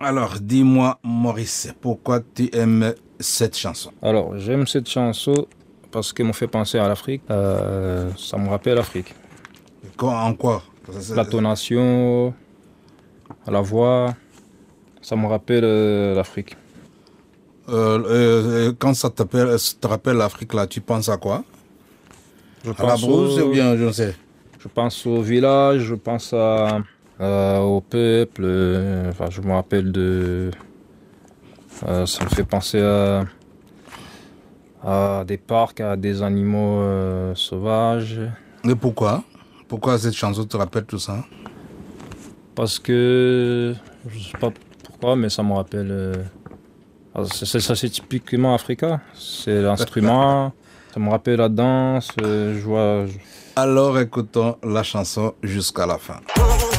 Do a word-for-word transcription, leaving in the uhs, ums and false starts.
Alors, dis-moi, Maurice, pourquoi tu aimes cette chanson? Alors, j'aime cette chanson parce qu'elle me fait penser à l'Afrique. Euh, ça me rappelle l'Afrique. En quoi? La tonation, la voix, ça me rappelle euh, l'Afrique. Euh, euh, quand ça t'appelle- ça te rappelle l'Afrique, là, tu penses à quoi? Je À la pense brousse ou au, bien, je ne sais. je pense au village, je pense à, euh, au peuple. euh, enfin, je me rappelle de. Euh, ça me fait penser à, à des parcs, à des animaux euh, sauvages. Et pourquoi? Pourquoi cette chanson te rappelle tout ça? Parce que je sais pas pourquoi, mais ça me rappelle. euh, ah, c'est- c'est- ça, c'est typiquement africain. C'est l'instrument. Ça me rappelle la danse. euh, je vois. Alors écoutons la chanson jusqu'à la fin.